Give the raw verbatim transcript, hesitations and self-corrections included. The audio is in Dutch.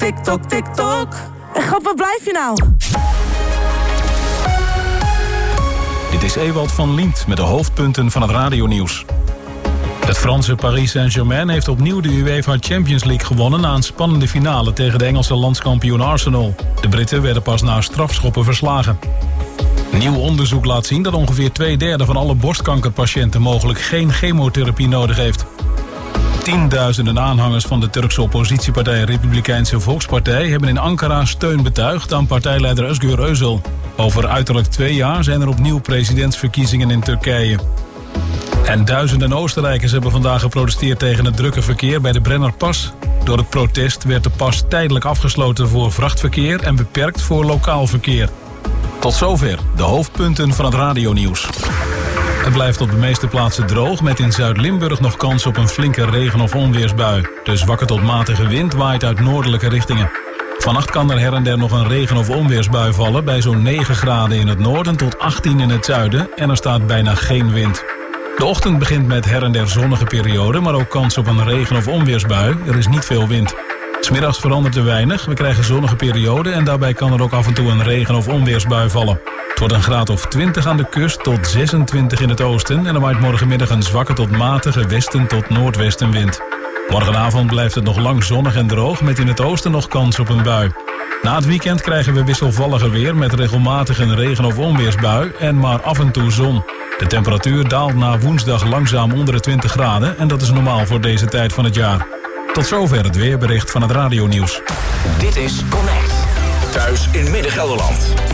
TikTok, TikTok. En grap, waar blijf je nou? Dit is Ewald van Liemt met de hoofdpunten van het radionieuws. Het Franse Paris Saint-Germain heeft opnieuw de UEFA Champions League gewonnen na een spannende finale tegen de Engelse landskampioen Arsenal. De Britten werden pas na strafschoppen verslagen. Nieuw onderzoek laat zien dat ongeveer twee derde van alle borstkankerpatiënten mogelijk geen chemotherapie nodig heeft. Tienduizenden aanhangers van de Turkse oppositiepartij Republikeinse Volkspartij hebben in Ankara steun betuigd aan partijleider Özgür Özel. Over uiterlijk twee jaar zijn er opnieuw presidentsverkiezingen in Turkije. En duizenden Oostenrijkers hebben vandaag geprotesteerd tegen het drukke verkeer bij de Brennerpas. Door het protest werd de pas tijdelijk afgesloten voor vrachtverkeer en beperkt voor lokaal verkeer. Tot zover de hoofdpunten van het radionieuws. Het blijft op de meeste plaatsen droog, met in Zuid-Limburg nog kans op een flinke regen- of onweersbui. De zwakke tot matige wind waait uit noordelijke richtingen. Vannacht kan er her en der nog een regen- of onweersbui vallen bij zo'n negen graden in het noorden tot achttien in het zuiden en er staat bijna geen wind. De ochtend begint met her en der zonnige periode, maar ook kans op een regen- of onweersbui. Er is niet veel wind. 'S Middags verandert er weinig, we krijgen zonnige periode en daarbij kan er ook af en toe een regen- of onweersbui vallen. Het wordt een graad of twintig aan de kust tot zesentwintig in het oosten en er waait morgenmiddag een zwakke tot matige westen tot noordwestenwind. Morgenavond blijft het nog lang zonnig en droog met in het oosten nog kans op een bui. Na het weekend krijgen we wisselvallige weer met regelmatig een regen- of onweersbui en maar af en toe zon. De temperatuur daalt na woensdag langzaam onder de twintig graden en dat is normaal voor deze tijd van het jaar. Tot zover het weerbericht van het radionieuws. Dit is Connect. Thuis in Midden-Gelderland.